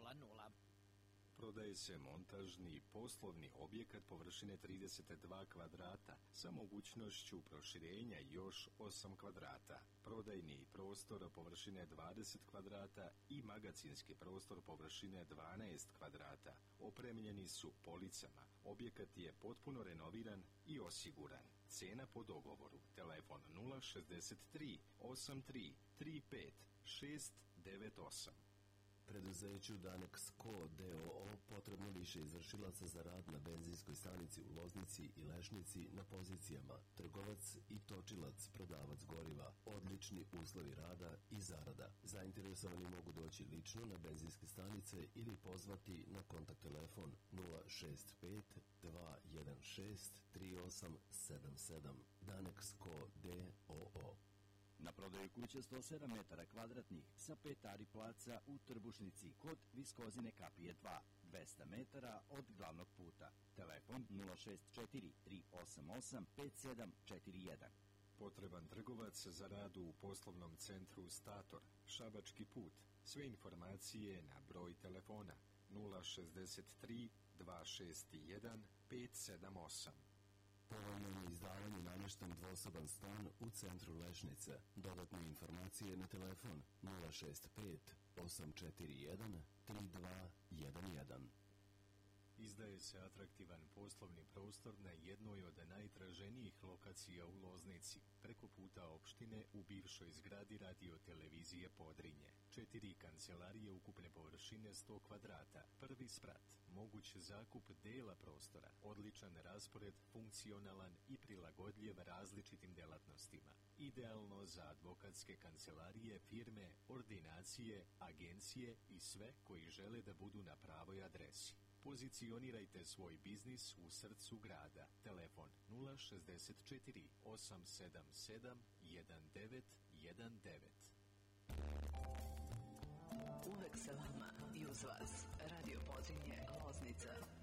00. Prodaje se montažni poslovni objekat površine 32 kvadrata sa mogućnošću proširenja još 8 kvadrata. Prodajni prostor površine 20 kvadrata i magacinski prostor površine 12 kvadrata. Opremljeni su policama. Objekat je potpuno renoviran i osiguran. Cena po dogovoru. Telefon 063 83 35 698. Preduzeću Danex Co. d.o.o. potrebno više izvršilaca za rad na benzinskoj stanici u Loznici i Lešnici na pozicijama trgovac i točilac, prodavac goriva, odlični uslovi rada i zarada. Zainteresovani mogu doći lično na benzinske stanice ili pozvati na kontakt telefon 065 216 3877. Danex Co. d.o.o. Na prodaju kuća 107 metara kvadratnih sa 5 ari placa u Trbušnici kod Viskozine kapije 2, 200 metara od glavnog puta. Telefon 064 388 5741. Potreban trgovac za rad u poslovnom centru Stator, Šabački put. Sve informacije na broj telefona 063 261 578. Povoljno je izdavanje namješten dvosoban stan u centru Lešnice. Dodatne informacije na telefon 065 841 3211. Izdaje se atraktivan poslovni prostor na jednoj od najtraženijih lokacija u Loznici, preko puta opštine u bivšoj zgradi radio-televizije Podrinje. 4 kancelarije ukupne površine 100 kvadrata, prvi sprat, moguć zakup dela prostora, odličan raspored, funkcionalan i prilagodljiv različitim delatnostima. Idealno za advokatske kancelarije, firme, ordinacije, agencije i sve koji žele da budu na pravoj adresi. Pozicionirajte svoj biznis u srcu grada. Telefon 064 877 1919. Uvek sa vama i uz vas. Radio Podrinje, Loznica.